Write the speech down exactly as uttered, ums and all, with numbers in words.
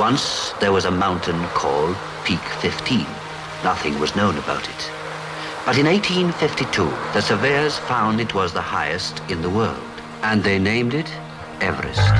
Once there was a mountain called Peak fifteen. Nothing was known about it. But in eighteen fifty-two, the surveyors found it was the highest in the world, and they named it Everest.